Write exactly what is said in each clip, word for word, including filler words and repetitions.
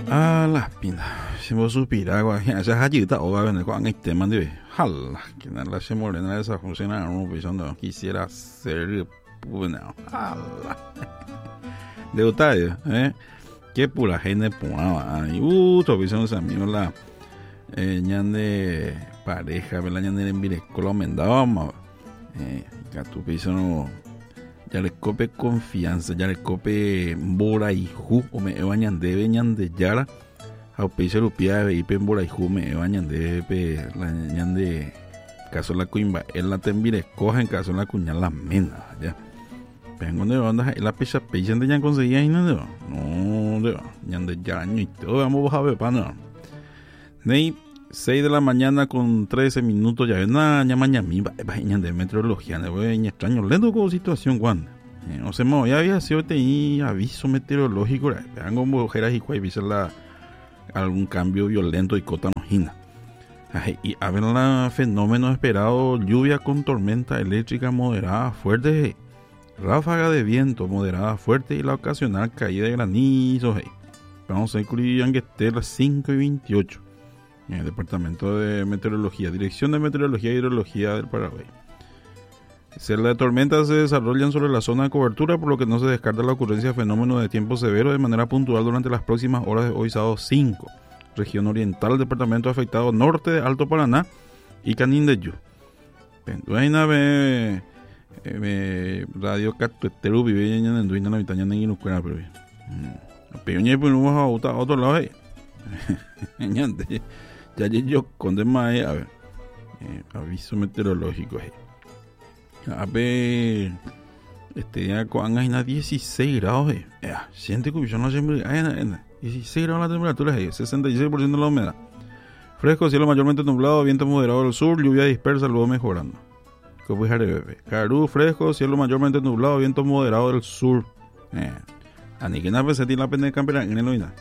Ah, las pinas. Si vos suspiras, ya se ha ayudado, o va a venir con este tema de jala, que no la se morena esa funciona, no pensando quisiera ser puna. Jala. De detalle, ¿eh? Que pura gente puna, y uh, tu visión es amigo la eh, ñande pareja, ¿verdad? Ñande en Virescola Mendama, eh, que tu visión ya le cope confianza, ya le cope bora y ju, o me bañan de veñan de yara, a peso rupia de ipen bora y ju, me bañan de pe la ñan de caso la cuimba, en la tembire coja en caso la cuña la mena, ya. Vengo de onda, la pecha pecha de ñan conseguía y no, no, de ñan de yaño y todo, vamos a ver pana. Ney seis de la mañana con trece minutos, ya ves, nada, ya mañana mi vaina de meteorología, ne voy extraño, lento con situación, Juan. Eh, o sea, mo, ya había sido te aviso meteorológico, vengo mujeres y cuál viste la algún cambio violento y cota nojina. Y a ver la fenómeno esperado, lluvia con tormenta eléctrica moderada fuerte, ráfaga de viento moderada fuerte y la ocasional caída de granizo. Hey. Vamos a incluir en que esté las cinco y veintiocho. En el Departamento de Meteorología, Dirección de Meteorología y Hidrología del Paraguay. Las tormentas se desarrollan sobre la zona de cobertura, por lo que no se descarta la ocurrencia de fenómenos de tiempo severo de manera puntual durante las próximas horas de hoy sábado cinco. Región oriental, departamento afectado norte de Alto Paraná y Canindeyú. Penduaina ve radio Catueteru vive en Enduina, la vitaña en Inucuera, pero bien. Peña pues no vamos a otro lado ahí. Ya yo con demás, a ver, eh, aviso meteorológico. Eh. A ver, este día con hay dieciséis grados. Eh. Eh, siente que yo no sé, dieciséis grados la temperatura, eh. sesenta y seis por ciento de la humedad. Fresco, cielo mayormente nublado, viento moderado del sur, lluvia dispersa, luego mejorando. Carú, fresco, cielo mayormente nublado, viento moderado del sur. Eh. Ani que nada se tiene la pena de campear en el oína.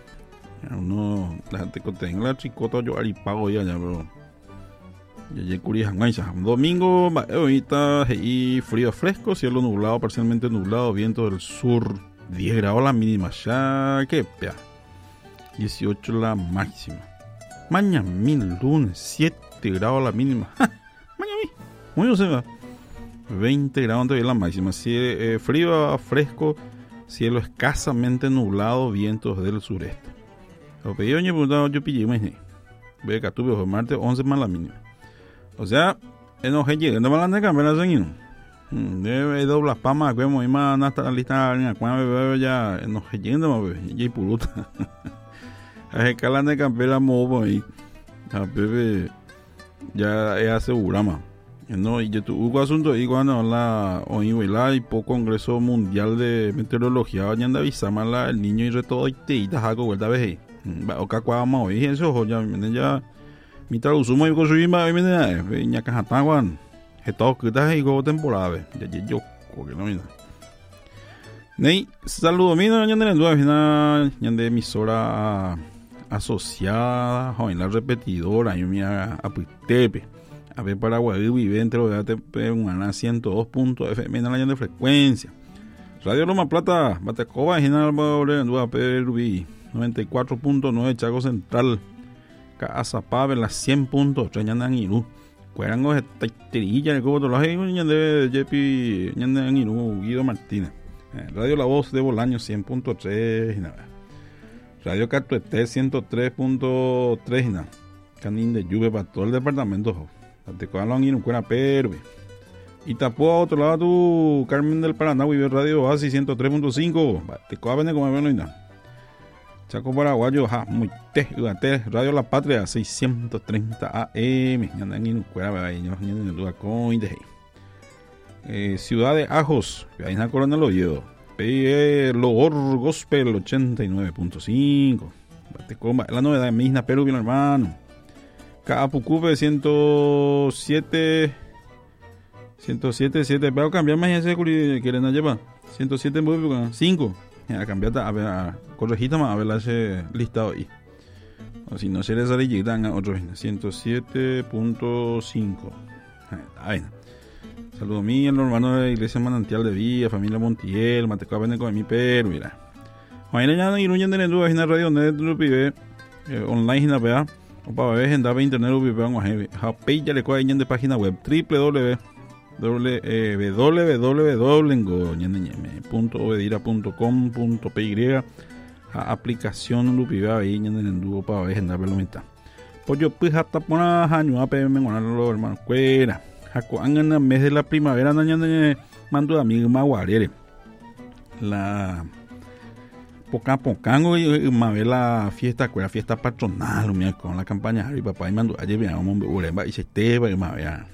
Uno, la gente que tenga la chicota, yo aripago ya, ya, pero ya, ya, curiosa, domingo, ahorita, y frío fresco, cielo nublado, parcialmente nublado, viento del sur, diez grados la mínima, ya, que pea, dieciocho la máxima. Mañana, mil, lunes, siete grados la mínima, mañana, muy bien, se va, veinte grados antes de la máxima, cielo, eh, frío, fresco, cielo escasamente nublado, vientos del sureste. Lo pedí oye preguntado yo pillé imagine. Ve que tuve ojo martes once más la mínima. O sea, enoje llega, no me la cámara seguido. Debe doblar pamas, que hemos más hasta la lista de cuando bebé ya enoje llega, bebé, y puruta. A escalar de campera movo ahí. A bebé ya es asegurama. No, y yo tuve asunto ahí cuando la hoy y poco Congreso Mundial de Meteorología vayan de avisar la el niño y reto y te y tajaco vuelta vez. O cacua ma hoy eso ya ya mi traducción y construir más viene ña cajatawan esto que está ahí como temporada ya yo que no mira nei saludo mino ña de la final ña de emisora asociada en la repetidora y me a Puitepe a ver Paraguay vive dentro de una ciento dos punto F M en la de frecuencia Radio Loma Plata Batecoba general Baure Perubí noventa y cuatro punto nueve Chaco Central, Caazapave, las cien puntos tres Ñandan Irú, Cuerango de Taiterilla, el Cobo de los Ñan de Jepi, Ñandan Irú, Guido Martínez, Radio La Voz de Bolaño cien punto tres, Radio Catuete ciento tres punto tres, Canín de Lluvia para todo el departamento, Batecoba Irú, Cuera Perbe, Itapúa, otro lado tu Carmen del Paraná, vive Radio Oasis ciento tres punto cinco, Batecoba vende como bueno y nada. Chaco Paraguayo, ja, muy te, Radio La Patria, seiscientos treinta A M, andan en Cuera, eh, Ciudad de Ajos, ahí en la Coronel Oviedo, P E Logor Gospel, ochenta y nueve punto cinco, la novedad de Misna, Perú, bien hermano, Capucupe, ciento siete, ciento siete, siete, pero cambiar más ese que quieren llevar, ciento siete, cinco. A cambiar a ver, a corregir más a ver ese listado ahí. O si no se les sale llegan a otro ciento siete punto cinco. Saludos mío, hermano de la Iglesia Manantial de Villa, familia Montiel, Matecoa vende con mi perro, mira. Juan ya no iruñen de tu página radio net tu pibe online na pea o para ver en daba internet u pibe ngua ha page ya le coa de página web www www punto obedira punto com punto py a aplicación lu pibe ahí ñen en dúo para ver en daba lo mitad pues yo pues hasta pona año a pe me ngona los hermanos cuera jaco en el mes de la primavera ñen mando amigo maguarere la poca pocango y más la fiesta cuera fiesta patronal mira con la campaña y papá y mando ayer veamos uremba y se te va más vea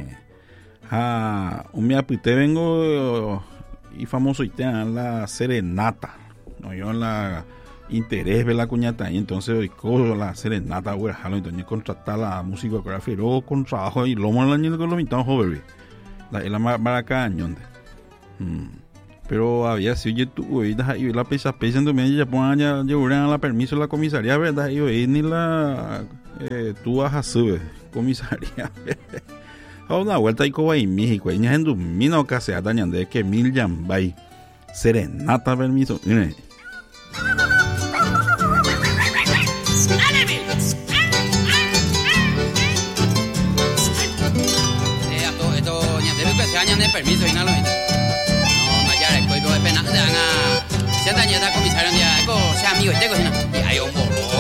ah un día pues te vengo y famoso y te dan la serenata no yo la interés ve la cuñata y entonces hoy con la serenata güera jalo entonces contratar la música coreografía o con trabajo y lomo la niña con lo mitad joven la la maraca ñonde pero había sido YouTube y y la pesa pesa entonces ya ponen ya llevaron la permiso la comisaría verdad y hoy ni la eh, tú vas a subir comisaría a una vuelta y coba en México y en domino que se atañan de que mil yambay serenata permiso eh esto esto ya debe que se añan de permiso y nada pena de ana siapa tanya tak komisario dia ko saya amigo itu ko sini ya ayo moro